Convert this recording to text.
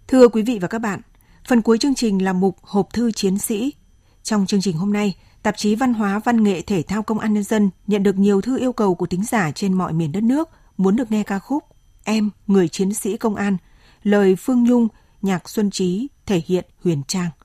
Thưa quý vị và các bạn, phần cuối chương trình là mục Hộp thư chiến sĩ. Trong chương trình hôm nay, tạp chí Văn hóa, Văn nghệ, Thể thao Công an Nhân dân nhận được nhiều thư yêu cầu của thính giả trên mọi miền đất nước muốn được nghe ca khúc Em, người chiến sĩ công an, lời Phương Nhung, nhạc Xuân Trí, thể hiện Huyền Trang.